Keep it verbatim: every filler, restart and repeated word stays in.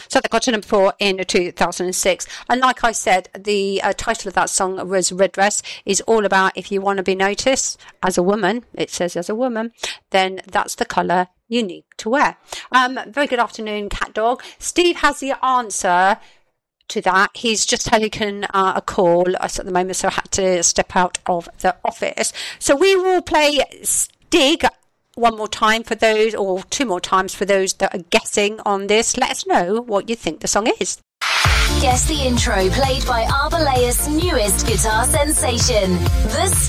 So that got to number four in two thousand six. And like I said, the uh, title of that song was Red Dress, is all about if you want to be noticed as a woman, it says as a woman, then that's the colour you need to wear. Um, very good afternoon, Cat Dog. Steve has the answer to that. He's just taken uh, a call at the moment, so I had to step out of the office. So we will play Stig one more time for those, or two more times for those that are guessing on this. Let us know what you think the song is. Guess the intro played by Arbalea's newest guitar sensation, The